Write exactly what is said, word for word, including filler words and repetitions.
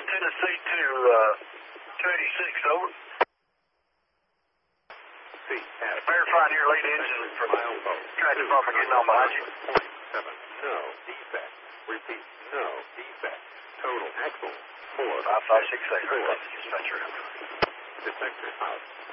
Tennessee to uh, two eighty-six, over. C F. Verifying your lead engine from track department getting on behind you. point seven, no defect. Repeat, no defect. Total axle, four. five five six eight, dispatcher. Detector out.